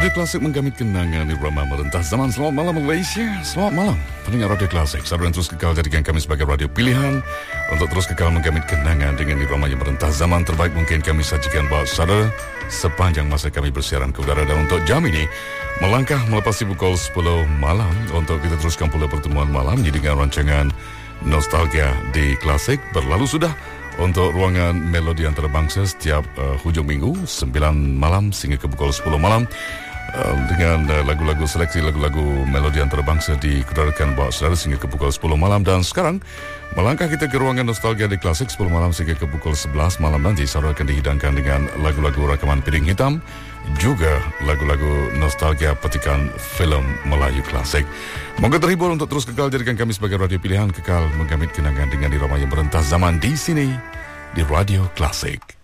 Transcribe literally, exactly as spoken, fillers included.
Radio Klasik menggamit kenangan irama merentas zaman. Selamat malam Malaysia. Selamat malam pendengar Radio Klasik. Saudara terus kekal jadikan kami sebagai radio pilihan untuk terus kekal menggamit kenangan dengan irama yang merentas zaman terbaik mungkin kami sajikan buat saudara sepanjang masa kami bersiaran ke udara. Dan untuk jam ini melangkah melepasi pukul sepuluh malam untuk kita teruskan pula pertemuan malam ini dengan rancangan Nostalgia di Klasik. Berlalu sudah untuk ruangan melodi antarabangsa setiap uh, hujung minggu sembilan malam sehingga ke pukul sepuluh malam uh, dengan uh, lagu-lagu seleksi lagu-lagu melodi antarabangsa dikudarakan buat saudara sehingga ke pukul sepuluh malam. Dan sekarang melangkah kita ke ruangan Nostalgia di Klasik sepuluh malam sehingga ke pukul sebelas malam nanti. Saudara akan dihidangkan dengan lagu-lagu rakaman Piring Hitam, juga lagu-lagu nostalgia petikan filem Melayu klasik. Moga terhibur untuk terus kekal jadikan kami sebagai radio pilihan, kekal menggamit kenangan dengan irama yang merentas zaman di sini di Radio Klasik.